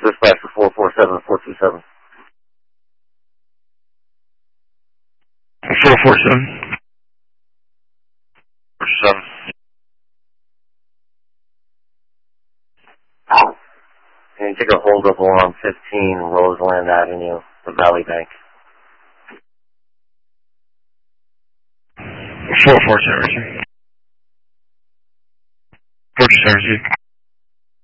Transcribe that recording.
Dispatch for 447-427. 447. 47. Can you take a hold of along 15 Roseland Avenue, the Valley Bank? 447. 417.